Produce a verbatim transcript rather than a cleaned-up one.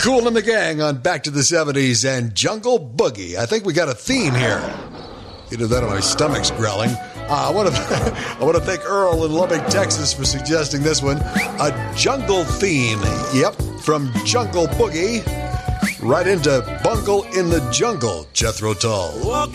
Kool and the Gang on Back to the seventies and Jungle Boogie. I think we got a theme here. Either that or my stomach's growling. Uh, I want to I want to thank Earl in Lubbock, Texas for suggesting this one. A jungle theme. Yep, from Jungle Boogie right into Bungle in the Jungle, Jethro Tull.